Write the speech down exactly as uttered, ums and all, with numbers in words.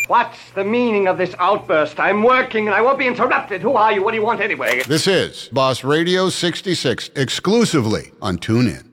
What's the meaning of this outburst? I'm working and I won't be interrupted. Who are you? What do you want anyway? This is Boss Radio sixty-six, exclusively on TuneIn.